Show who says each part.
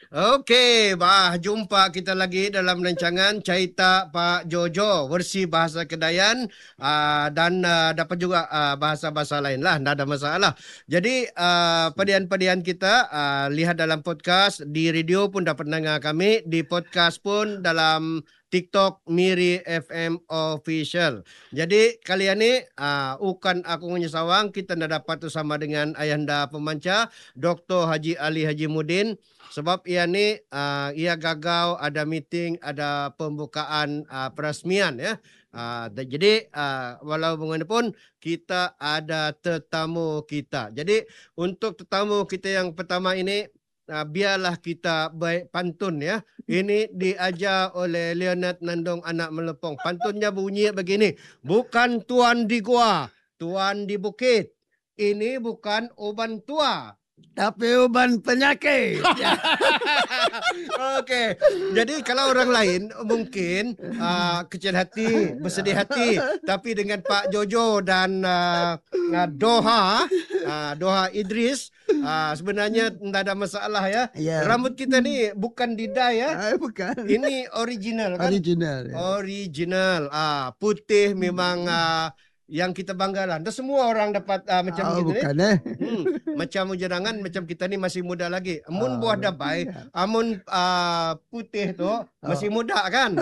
Speaker 1: Okey, jumpa kita lagi dalam rancangan Cerita Pak Jojo versi bahasa Kedayan dan dapat juga bahasa-bahasa lain lah, tidak ada masalah. Jadi padian-padian kita lihat dalam podcast, di radio pun dapat dengar kami, di podcast pun dalam TikTok Miri FM Official. Jadi kalian ni ukan aku menyesawang, kita nak dapat bersama dengan Ayahanda Pemancar Dr. Haji Ali Haji Mudin. Sebab ia ni ia gagal ada meeting, ada pembukaan perasmian ya. Jadi walau bagaimanapun kita ada tetamu kita. Jadi untuk tetamu kita yang pertama ini biarlah kita baik pantun ya. Ini diajar oleh Leonard Nandong anak Melepong. Pantunnya bunyi begini. Bukan tuan di gua, tuan di bukit. Ini bukan uban tua,
Speaker 2: tapi uban penyakit.
Speaker 1: Okey. Jadi kalau orang lain mungkin kecil hati, bersedih hati, tapi dengan Pak Jojo dan Doha Idris sebenarnya tidak ada masalah ya.
Speaker 2: Ya.
Speaker 1: Rambut kita ni bukan didai ya.
Speaker 2: Bukan.
Speaker 1: Ini original kan?
Speaker 2: Original. Ya.
Speaker 1: Original. Putih memang yang kita banggakan. Dan semua orang dapat macam kita
Speaker 2: bukan,
Speaker 1: ni. Macam jangan macam kita ni masih muda lagi. Amun buah dabai, amun putih tu masih muda kan.